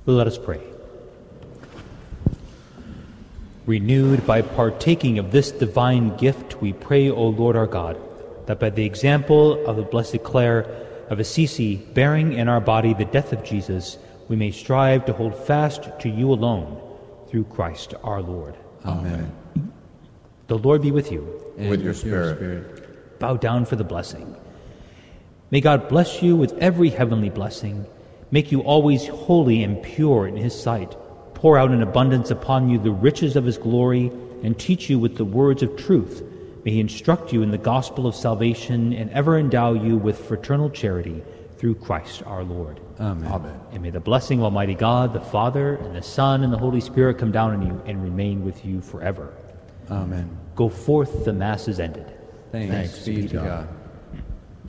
Let us pray. Renewed by partaking of this divine gift, we pray, O Lord our God, that by the example of the Blessed Clare of Assisi, bearing in our body the death of Jesus, we may strive to hold fast to you alone, through Christ our Lord. Amen. The Lord be with you. And with your spirit. Bow down for the blessing. May God bless you with every heavenly blessing, make you always holy and pure in his sight, pour out in abundance upon you the riches of his glory, and teach you with the words of truth. May he instruct you in the gospel of salvation and ever endow you with fraternal charity through Christ our Lord. Amen. Amen. And may the blessing of Almighty God, the Father, and the Son, and the Holy Spirit come down on you and remain with you forever. Amen. Go forth, the Mass is ended. Thanks be to God.